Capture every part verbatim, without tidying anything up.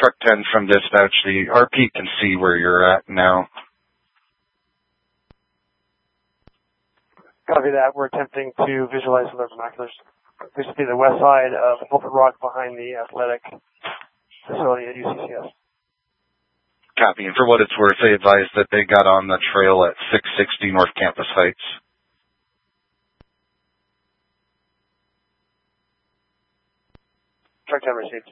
Truck ten from dispatch. The R P can see where you're at now. Copy that. We're attempting to visualize with our binoculars. We should be the west side of Pulpit Rock behind the athletic facility at U C C S. Copy. And for what it's worth, they advised that they got on the trail at six sixty North Campus Heights. Truck ten received.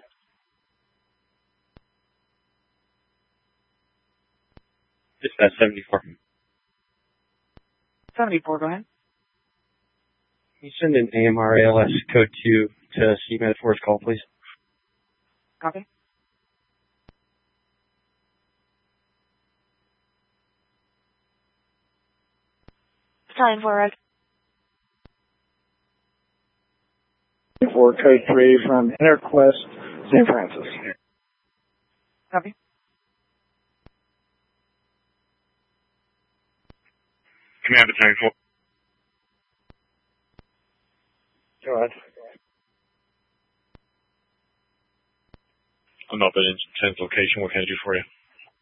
Dispatch seventy-four. seventy-four, go ahead. Can you send an A M R A L S code two to C M E D Force call, please? Copy. Time for it. For code three from InterQuest, Saint Francis. Copy. Command Battalion four. Go ahead. I'm up at Engine ten's location. What can I do for you?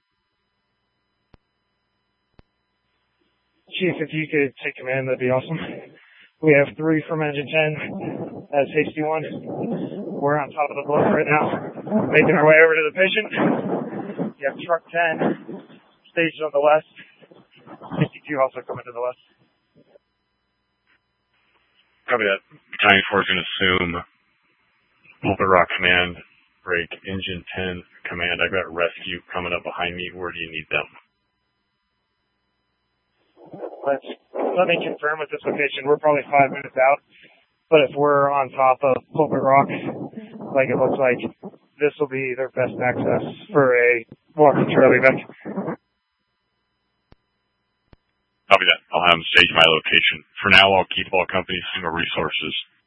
Chief, if you could take command, that'd be awesome. We have three from Engine ten at Safety one. We're on top of the bluff right now, making our way over to the patient. You have Truck ten staged on the west. sixty-two also coming to the west. Copy that. Battalion four is going to assume Pulpit Rock Command, break Engine ten Command. I've got rescue coming up behind me. Where do you need them? Let's, let me confirm with this location. We're probably five minutes out, but if we're on top of Pulpit Rock, like it looks like, this will be their best access for a walking trail evac. Copy that. I'll have them stage my location. For now, I'll keep all companies single resources.